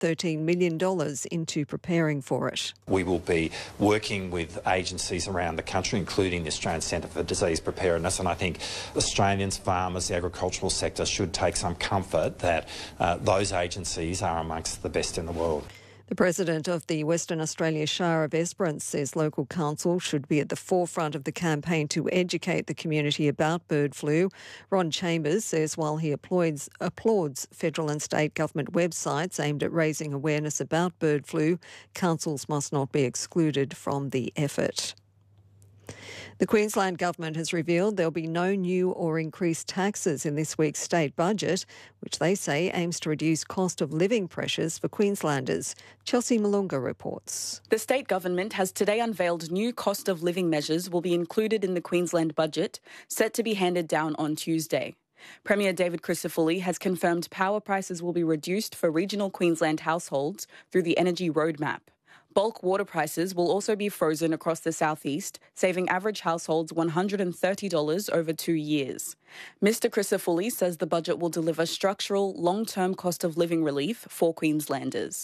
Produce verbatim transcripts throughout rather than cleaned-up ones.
thirteen million dollars into preparing for it. We will be working with agencies around the country, including the Australian Centre for Disease Preparedness, and I think Australians, farmers, the agricultural sector should take some comfort that uh, those agencies are amongst the best in the world. The President of the Western Australia Shire of Esperance says local council should be at the forefront of the campaign to educate the community about bird flu. Ron Chambers says while he applauds, applauds federal and state government websites aimed at raising awareness about bird flu, councils must not be excluded from the effort. The Queensland Government has revealed there'll be no new or increased taxes in this week's state budget, which they say aims to reduce cost of living pressures for Queenslanders. Chelsea Malunga reports. The state government has today unveiled new cost of living measures will be included in the Queensland budget, set to be handed down on Tuesday. Premier David Crisafulli has confirmed power prices will be reduced for regional Queensland households through the Energy Roadmap. Bulk water prices will also be frozen across the southeast, saving average households one hundred thirty dollars over two years. Mister Crisafulli says the budget will deliver structural, long-term cost of living relief for Queenslanders.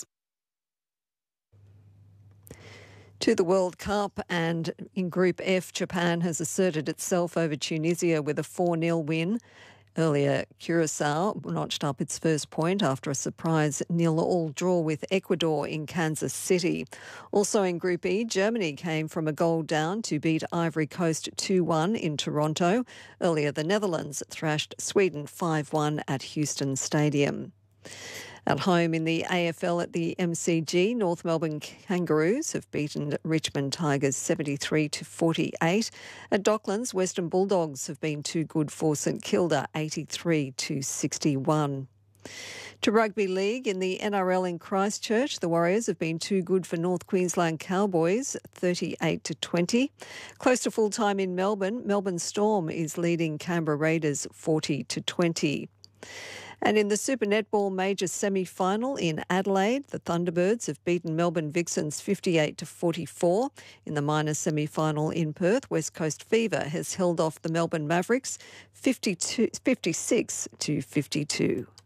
To the World Cup, and in Group F, Japan has asserted itself over Tunisia with a four nil win. Earlier, Curaçao notched up its first point after a surprise nil-all draw with Ecuador in Kansas City. Also in Group E, Germany came from a goal down to beat Ivory Coast two one in Toronto. Earlier, the Netherlands thrashed Sweden five one at Houston Stadium. At home in the A F L at the M C G, North Melbourne Kangaroos have beaten Richmond Tigers seventy-three to forty-eight. At Docklands, Western Bulldogs have been too good for St Kilda eighty-three to sixty-one. To Rugby League, in the N R L in Christchurch, the Warriors have been too good for North Queensland Cowboys thirty-eight to twenty. Close to full time in Melbourne, Melbourne Storm is leading Canberra Raiders forty to twenty. And in the Super Netball Major semi-final in Adelaide, the Thunderbirds have beaten Melbourne Vixens fifty-eight to forty-four. In the minor semi-final in Perth, West Coast Fever has held off the Melbourne Mavericks fifty-two, fifty-six to fifty-two.